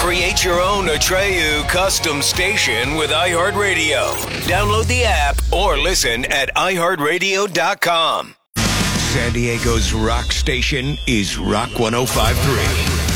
Create your own Atreyu custom station with iHeartRadio. Download the app or listen at iHeartRadio.com. San Diego's rock station is Rock 105.3.